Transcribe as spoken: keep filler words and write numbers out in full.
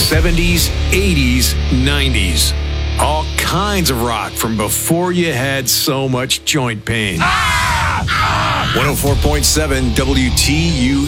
seventies, eighties, nineties. All kinds of rock from before you had so much joint pain. one oh four point seven W T U